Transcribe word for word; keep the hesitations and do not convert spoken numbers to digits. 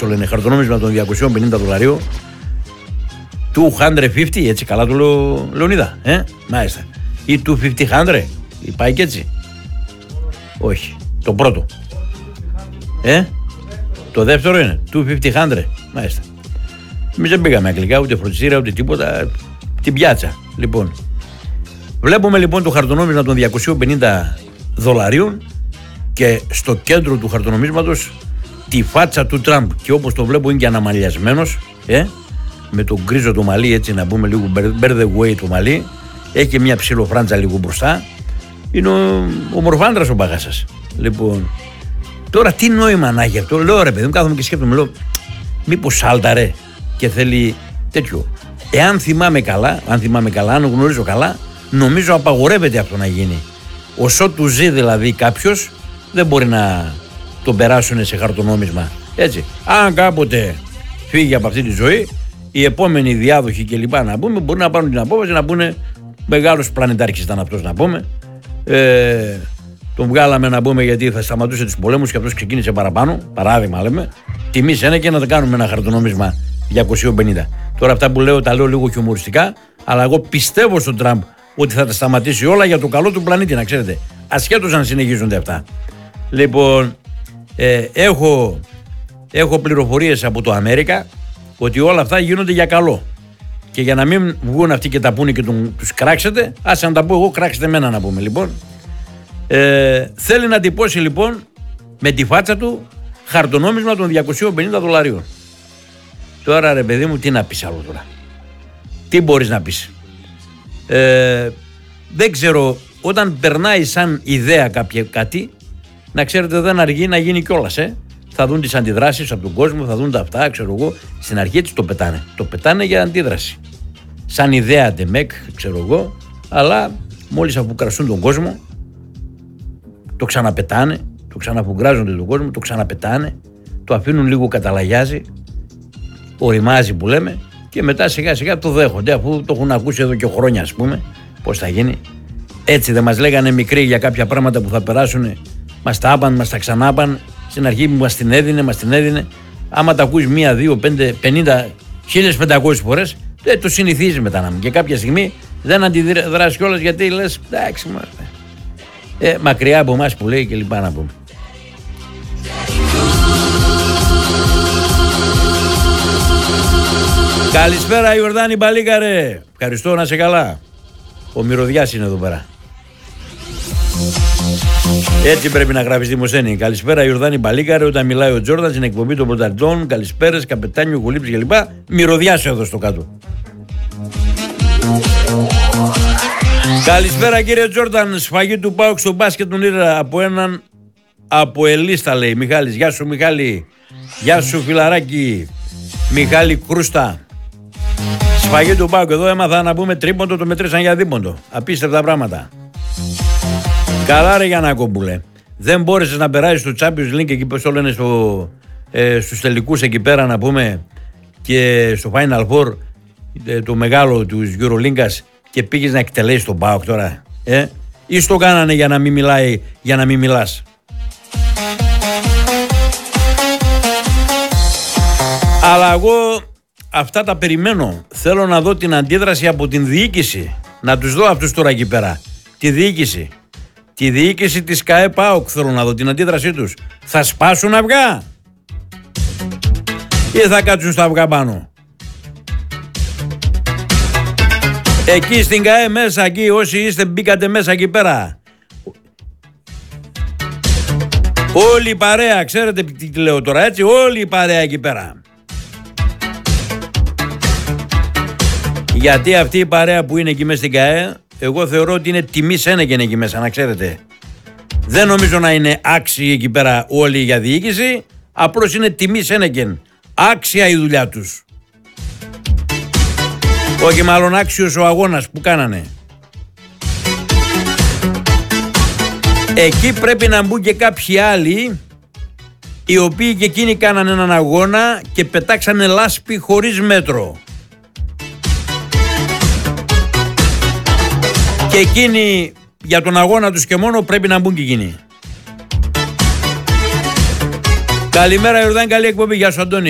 πώς το λένε, χαρτονόμισμα των διακόσια πενήντα δολαρίων. διακόσια πενήντα, έτσι καλά το λέω, Λεωνίδα, ε, μάλιστα. Ή διακόσια πενήντα, πάει και έτσι. Όχι, το πρώτο. Ε, το δεύτερο είναι, διακόσια πενήντα, μάλιστα. Εμείς δεν πήγαμε αγγλικά, ούτε φροντιστήρια, ούτε τίποτα, την πιάτσα, λοιπόν. Βλέπουμε λοιπόν το χαρτονόμισμα των διακόσια πενήντα δολαρίων και στο κέντρο του χαρτονομίσματος τη φάτσα του Τραμπ. Και όπως το βλέπω είναι και αναμαλιασμένος, ε, με τον γκρίζο το μαλλί, έτσι να πούμε λίγο bear the way το μαλλί. Έχει και μια ψιλοφράντζα λίγο μπροστά. Είναι ο, ο μορφάντρας ο μπαγάσας. Λοιπόν, τώρα τι νόημα να έχει αυτό. Λέω ρε παιδί μου, κάθομαι και σκέφτομαι, λέω, μήπως σάλταρε και θέλει τέτοιο. Εάν θυμάμαι καλά, αν θυμάμαι καλά, αν γνωρίζω καλά, νομίζω απαγορεύεται αυτό να γίνει. Όσο του ζει δηλαδή κάποιος, δεν μπορεί να τον περάσουν σε χαρτονόμισμα. Έτσι. Αν κάποτε φύγει από αυτή τη ζωή, οι επόμενοι διάδοχοι και λοιπά να πούμε, μπορεί να πάρουν την απόφαση να πούνε μεγάλος πλανητάρχης ήταν αυτός να πούμε. Ε, τον βγάλαμε να πούμε γιατί θα σταματούσε τους πολέμους και αυτός ξεκίνησε παραπάνω. Παράδειγμα λέμε. Τιμής ένα και να το κάνουμε ένα χαρτονόμισμα διακόσια πενήντα. Τώρα αυτά που λέω τα λέω λίγο χιουμοριστικά, αλλά εγώ πιστεύω στον Τραμπ ότι θα τα σταματήσει όλα για το καλό του πλανήτη, να ξέρετε. Ασχέτως αν συνεχίζονται αυτά. Λοιπόν, ε, έχω, έχω πληροφορίες από το Αμέρικα ότι όλα αυτά γίνονται για καλό. Και για να μην βγουν αυτοί και τα πούνε και τον, τους κράξετε, άσε να τα πω εγώ, κράξτε εμένα να πούμε. Λοιπόν, ε, θέλει να τυπώσει λοιπόν με τη φάτσα του χαρτονόμισμα των διακόσια πενήντα δολαρίων. Τώρα ρε παιδί μου, τι να πεις άλλο τώρα. Τι μπορείς να πεις. Ε, δεν ξέρω, όταν περνάει σαν ιδέα κάποια, κάτι, να ξέρετε δεν αργεί να γίνει κιόλας, ε. Θα δουν τις αντιδράσεις από τον κόσμο, θα δουν τα αυτά, ξέρω εγώ. Στην αρχή έτσι το πετάνε. Το πετάνε για αντίδραση. Σαν ιδέα ντεμεκ, ξέρω εγώ, αλλά μόλις αφουγκραστούν τον κόσμο, το ξαναπετάνε, το ξαναφουγκράζονται τον κόσμο, το ξαναπετάνε, το αφήνουν λίγο καταλαγιάζει, οριμάζει που λέμε, και μετά σιγά σιγά το δέχονται, αφού το έχουν ακούσει εδώ και χρόνια, ας πούμε, πώς θα γίνει. Έτσι δεν μας λέγανε μικροί για κάποια πράγματα που θα περάσουν, μας τα άπαν, μας τα ξανάπαν. Στην αρχή μας την έδινε, μας την έδινε. Άμα τα ακούεις μία, δύο, πέντε, πενήντα, χίλιες πεντακόσιες φορές, δεν το συνηθίζει μετά να μου. Και κάποια στιγμή δεν αντιδράσει κιόλας γιατί λες, εντάξει, μα, ε, μακριά από εμάς που λέει και λοιπά να πούμε. Καλησπέρα Ιορδάνη Μπαλίκαρε. Ευχαριστώ, να σε καλά. Ο Μυρωδιάς είναι εδώ πέρα. Έτσι πρέπει να γράφει Δημοσθένη. Καλησπέρα Ιορδάνη Μπαλίκαρε. Όταν μιλάει ο Τζόρνταν στην εκπομπή των πρωταθλητών, καλησπέρες, καπετάνιο, γουλήψη κλπ. Μυρωδιάς εδώ στο κάτω. Καλησπέρα κύριε Τζόρνταν. Σφαγή του ΠΑΟΚ στο μπάσκετ τον είδα από έναν από Ελίστα, λέει Μιχάλης. Γεια σου Μιχάλη. Γεια σου φιλαράκι. Μιχάλη Κρούστα. Σφαγή του ΠΑΟΚ. Εδώ έμαθα να πούμε τρίποντο, το μετρήσαν για δίποντο. Απίστευτα πράγματα. Καλά ρε Γιαννάκομπουλε. Δεν μπόρεσες να περάσεις στο Champions League εκεί πώς το λένε στο, ε, στους τελικούς εκεί πέρα να πούμε και στο Final Four ε, το μεγάλο του Euroligas και πήγες να εκτελέσεις τον ΠΑΟΚ τώρα. Ε? Ή στο κάνανε για να μην μιλάει, για να μην μιλάς. Αλλά εγώ αυτά τα περιμένω. Θέλω να δω την αντίδραση από την διοίκηση. Να τους δω αυτούς τώρα εκεί πέρα. Τη διοίκηση. Τη διοίκηση της ΚΑΕ ΠΑΟΚ θέλω να δω την αντίδρασή τους. Θα σπάσουν αυγά ή θα κάτσουν στα αυγά πάνω. Εκεί στην ΚΑΕ μέσα, εκεί όσοι είστε μπήκατε μέσα εκεί πέρα. Όλη η παρέα, ξέρετε τι λέω τώρα έτσι, όλη η παρέα εκεί πέρα. Γιατί αυτή η παρέα που είναι εκεί μέσα στην ΚΑΕ, εγώ θεωρώ ότι είναι τιμή Σένεκεν εκεί μέσα, να ξέρετε. Δεν νομίζω να είναι άξιοι εκεί πέρα όλοι για διοίκηση, απλώς είναι τιμή Σένεκεν. Άξια η δουλειά τους. Όχι μάλλον άξιος ο αγώνας που κάνανε. Εκεί πρέπει να μπουν και κάποιοι άλλοι, οι οποίοι και εκείνοι κάνανε έναν αγώνα και πετάξανε λάσπη χωρίς μέτρο. Και εκείνοι για τον αγώνα τους και μόνο πρέπει να μπουν και εκείνοι. Καλημέρα Ιορδάνη, καλή εκπομπή. Γεια σου Αντώνη.